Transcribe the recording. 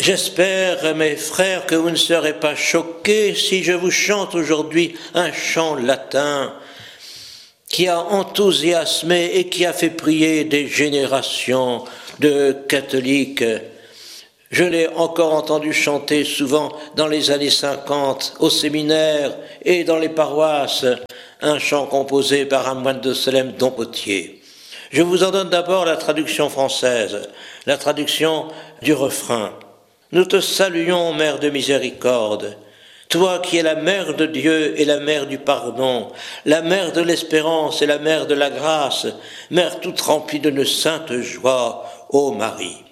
J'espère, mes frères, que vous ne serez pas choqués si je vous chante aujourd'hui un chant latin qui a enthousiasmé et qui a fait prier des générations de catholiques. Je l'ai encore entendu chanter souvent dans les années 50 au séminaire et dans les paroisses, un chant composé par un moine de Selem, Dom Potier. Je vous en donne d'abord la traduction française, la traduction du refrain. Nous te saluons, Mère de miséricorde, toi qui es la mère de Dieu et la mère du pardon, la mère de l'espérance et la mère de la grâce, mère toute remplie d'une sainte joie, ô Marie.